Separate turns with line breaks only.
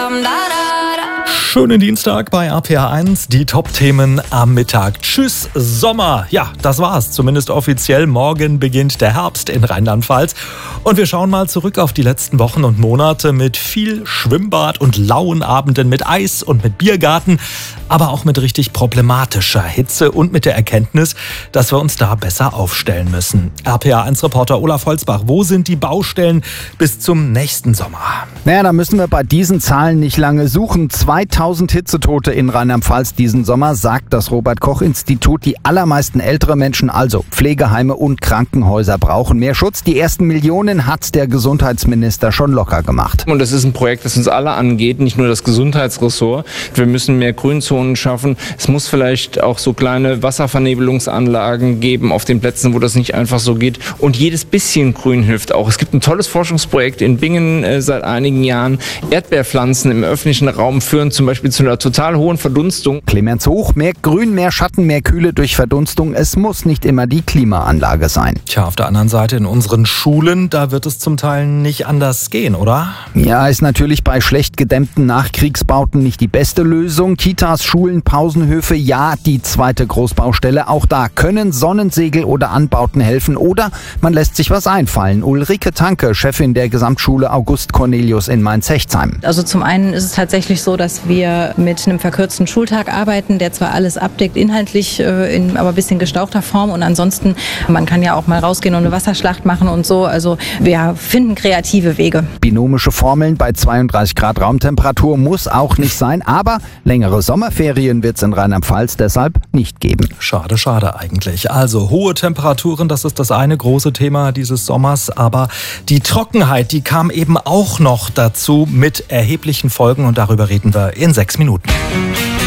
Schönen Dienstag bei RPA1, die Top-Themen am Mittag. Tschüss Sommer. Ja, das war's, zumindest offiziell. Morgen beginnt der Herbst in Rheinland-Pfalz. Und wir schauen mal zurück auf die letzten Wochen und Monate mit viel Schwimmbad und lauen Abenden mit Eis und mit Biergarten, aber auch mit richtig problematischer Hitze und mit der Erkenntnis, dass wir uns da besser aufstellen müssen. RPA1-Reporter Olaf Holzbach, wo sind die Baustellen bis zum nächsten Sommer?
Naja, da müssen wir bei diesen Zahlen nicht lange suchen. 2000 Hitzetote in Rheinland-Pfalz diesen Sommer, sagt das Robert-Koch-Institut. Die allermeisten ältere Menschen, also Pflegeheime und Krankenhäuser, brauchen mehr Schutz. Die ersten Millionen hat der Gesundheitsminister schon locker gemacht.
Und das ist ein Projekt, das uns alle angeht, nicht nur das Gesundheitsressort. Wir müssen mehr Grünzonen schaffen. Es muss vielleicht auch so kleine Wasservernebelungsanlagen geben auf den Plätzen, wo das nicht einfach so geht. Und jedes bisschen Grün hilft auch. Es gibt ein tolles Forschungsprojekt in Bingen seit einigen Jahren. Erdbeerpflanzen im öffentlichen Raum führen zum Beispiel zu einer total hohen Verdunstung.
Clemens Hoch, mehr Grün, mehr Schatten, mehr Kühle durch Verdunstung. Es muss nicht immer die Klimaanlage sein.
Tja, auf der anderen Seite in unseren Schulen, da wird es zum Teil nicht anders gehen, oder?
Ja, ist natürlich bei schlecht gedämmten Nachkriegsbauten nicht die beste Lösung. Kitas, Schulen, Pausenhöfe, ja, die zweite Großbaustelle. Auch da können Sonnensegel oder Anbauten helfen oder man lässt sich was einfallen. Ulrike Tanke, Chefin der Gesamtschule August Cornelius in Mainz-Hechtsheim.
Also zum einen ist es tatsächlich so, dass wir mit einem verkürzten Schultag arbeiten, der zwar alles abdeckt, inhaltlich in aber ein bisschen gestauchter Form, und ansonsten, man kann ja auch mal rausgehen und eine Wasserschlacht machen und so. Also wir finden kreative Wege.
Binomische Formeln bei 32 Grad Raumtemperatur muss auch nicht sein, aber längere Sommerferien wird es in Rheinland-Pfalz deshalb nicht geben.
Schade, schade eigentlich. Also hohe Temperaturen, das ist das eine große Thema dieses Sommers, aber die Trockenheit, die kam eben auch noch dazu mit erheblichen Folgen, und darüber reden wir in 6 Minuten.